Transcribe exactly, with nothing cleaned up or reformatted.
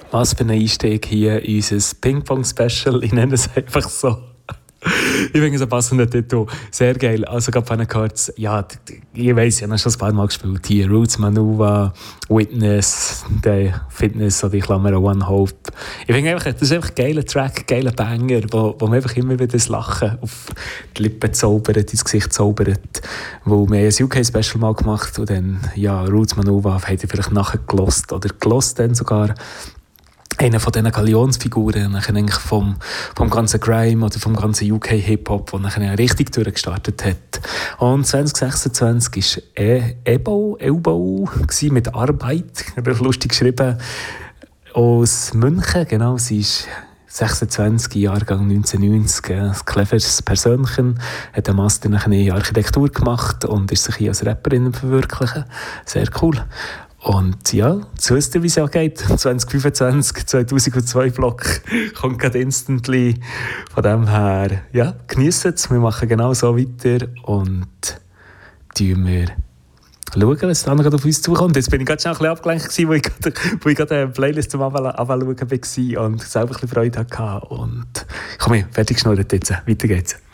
Was für ein Einstieg hier in unser Ping-Pong-Special. Ich nenne es einfach so. Ich finde es einen passenden Titel. Sehr geil. Also, gerade wenn gehört, ja, ich weiss, ich habe schon ein paar Mal gespielt. Hier Roots Manuva, Witness, der Fitness oder die Klammer One Hope. Ich finde einfach, das ist einfach ein geiler Track, ein geiler Banger, wo, wo man einfach immer wieder das Lachen auf die Lippen zaubert, ins Gesicht zaubert. Wo wir ein U K-Special mal gemacht und dann, ja, Roots Manuva, habt ihr vielleicht nachher gelost oder gelost dann sogar. Einer von diesen Galionsfiguren eigentlich vom, vom ganzen Grime oder vom ganzen U K-Hip-Hop, der nachher richtig durchgestartet hat. Und zwanzig sechsundzwanzig war e- Ebo, Elbow mit Arbeit, lustig geschrieben, aus München, genau, sie ist sechsundzwanzig, Jahrgang neunzehnhundertneunzig, ein cleveres Persönchen, hat einen Master nachher in Architektur gemacht und ist sich hier als Rapperin verwirklichen. Sehr cool. Und ja, so wisst ihr, wie es ja geht. zwanzig fünfundzwanzig, zweitausendzwei Block kommt gerade instantly. Von dem her, ja, geniessen es. Wir machen genau so weiter und schauen wir schauen, was dann gerade auf uns zukommt. Jetzt bin ich gerade schon ein bisschen abgelenkt gewesen, wo ich gerade, wo ich gerade eine Playlist zum Anschauen war und selber ein bisschen Freude hatte. Und komm her, fertig geschnurrt jetzt. Weiter geht's.